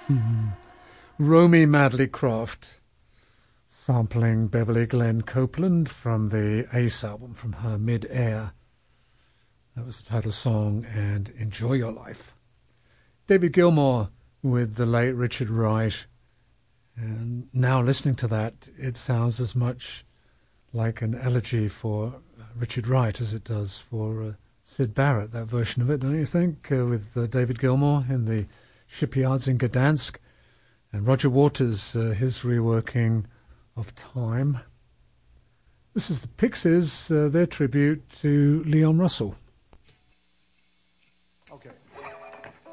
Romy Madley Croft, sampling Beverly Glenn Copeland from the Ace album from her Mid-Air. That was the title song, and Enjoy Your Life. David Gilmour with the late Richard Wright. And now listening to that, it sounds as much like an elegy for Richard Wright as it does for Syd Barrett, that version of it, don't you think? With David Gilmour in the shipyards in Gdansk. And Roger Waters, his reworking of Time. This is the Pixies, their tribute to Leon Russell.